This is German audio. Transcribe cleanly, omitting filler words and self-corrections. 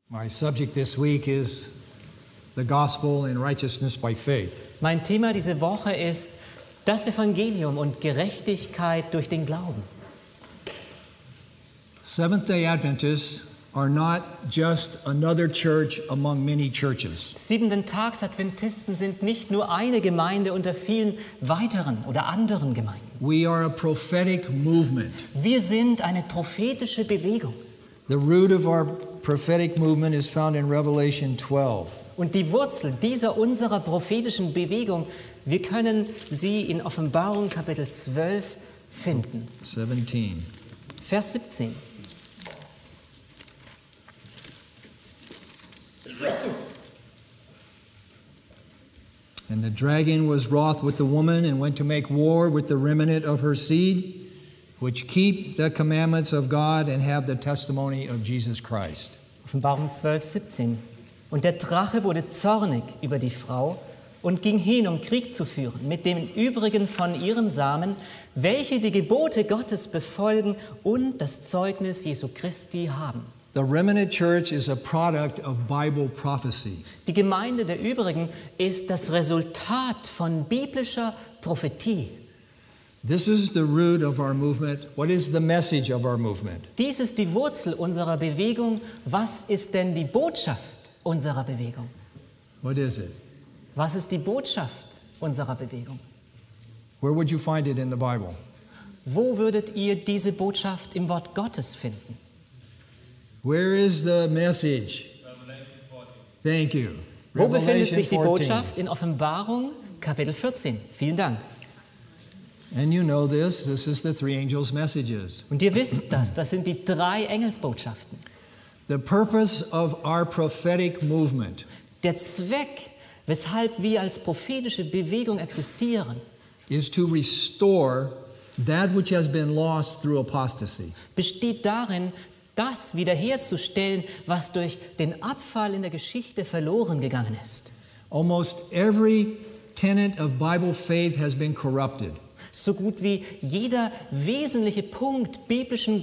My subject this week is the gospel and righteousness by faith. Mein Thema diese Woche ist das Evangelium und Gerechtigkeit durch den Glauben. Seventh-day Adventists are not just another church among many churches. Siebenten-Tags-Adventisten sind nicht nur eine Gemeinde unter vielen weiteren oder anderen Gemeinden. We are a prophetic movement. Wir sind eine prophetische Bewegung. The root of our prophetic movement is found in Revelation 12. Und die Wurzel dieser unserer prophetischen Bewegung, wir können sie in Offenbarung Kapitel 12 finden. 17. Vers 17. And the dragon was wroth with the woman and went to make war with the remnant of her seed, which keep the commandments of God and have the testimony of Jesus Christ. Offenbarung 12, 17. Und der Drache wurde zornig über die Frau und ging hin, um Krieg zu führen mit den übrigen von ihrem Samen, welche die Gebote Gottes befolgen und das Zeugnis Jesu Christi haben. The remnant church is a product of Bible prophecy. Die Gemeinde der übrigen ist das Resultat von biblischer Prophetie. This is the root of our movement. What is the message of our movement? Dies ist die Wurzel unserer Bewegung. Was ist denn die Botschaft unserer Bewegung? What is it? Was ist die Botschaft unserer Bewegung? Where would you find it in the Bible? Wo würdet ihr diese Botschaft im Wort Gottes finden? Where is the message? Thank you. Wo befindet sich die 14. Botschaft? In Offenbarung Kapitel 14. Vielen Dank. And you know this is the three angels' messages. Und ihr wisst das, das sind die 3 Engelsbotschaften. The purpose of our prophetic movement Der Zweck, weshalb wir als prophetische Bewegung existieren, is to restore that which has been lost through apostasy. besteht darin, das wiederherzustellen, was durch den Abfall in der Geschichte verloren gegangen ist. Almost every tenet of Bible faith has been corrupted. So gut wie jeder wesentliche Punkt biblischen